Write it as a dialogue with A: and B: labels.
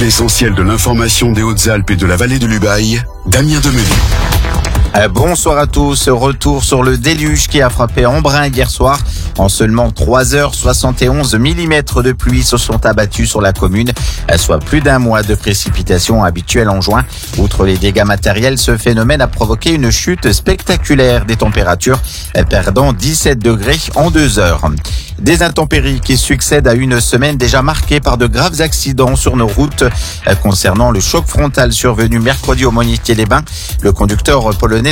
A: L'essentiel de l'information des Hautes-Alpes et de la vallée de l'Ubaye, Damien Demenu.
B: Bonsoir à tous. Retour sur le déluge qui a frappé Embrun hier soir. En seulement 3 heures, 71 mm de pluie se sont abattus sur la commune, soit plus d'un mois de précipitations habituelles en juin. Outre les dégâts matériels, ce phénomène a provoqué une chute spectaculaire des températures, perdant 17 degrés en 2 heures. Des intempéries qui succèdent à une semaine déjà marquée par de graves accidents sur nos routes. Concernant le choc frontal survenu mercredi au Monitier-les-Bains, le conducteur polonais